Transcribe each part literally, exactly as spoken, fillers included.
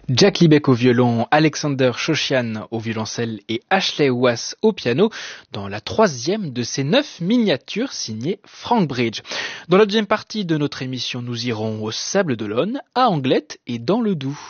Jack Liebeck au violon, Alexander Shoshian au violoncelle et Ashley Wass au piano dans la troisième de ces neuf miniatures signées Frank Bridge. Dans la deuxième partie de notre émission, nous irons au Sable d'Olonne, à Anglette et dans le Doubs.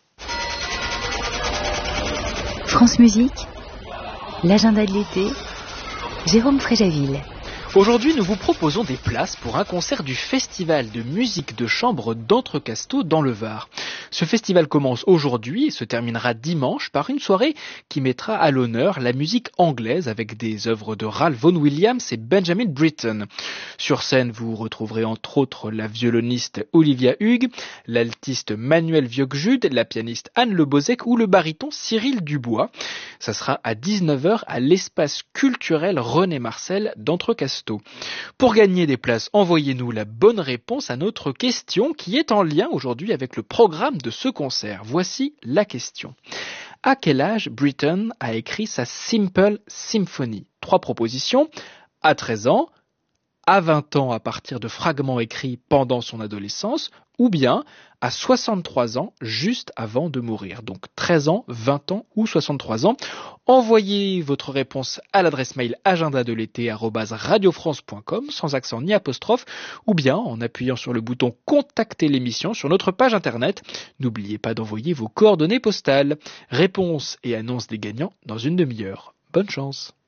France Musique, l'agenda de l'été, Jérôme Fréjaville. Aujourd'hui, nous vous proposons des places pour un concert du Festival de musique de chambre d'Entrecasteaux dans le Var. Ce festival commence aujourd'hui et se terminera dimanche par une soirée qui mettra à l'honneur la musique anglaise avec des œuvres de Ralph Vaughan Williams et Benjamin Britten. Sur scène, vous retrouverez entre autres la violoniste Olivia Hugues, l'altiste Manuel Vieuc-Jude, la pianiste Anne Lebozec ou le baryton Cyril Dubois. Ça sera à dix-neuf heures à l'espace culturel René Marcel d'Entrecasteaux. Pour gagner des places, envoyez-nous la bonne réponse à notre question qui est en lien aujourd'hui avec le programme de ce concert. Voici la question. À quel âge Britten a écrit sa Simple Symphony ? Trois propositions. À treize ans, à vingt ans à partir de fragments écrits pendant son adolescence, ou bien à soixante-trois ans juste avant de mourir. Donc treize ans, vingt ans ou soixante-trois ans. Envoyez votre réponse à l'adresse mail agenda de l'été arobase radiofrance point com sans accent ni apostrophe, ou bien en appuyant sur le bouton contacter l'émission sur notre page internet. N'oubliez pas d'envoyer vos coordonnées postales. Réponse et annonce des gagnants dans une demi-heure. Bonne chance.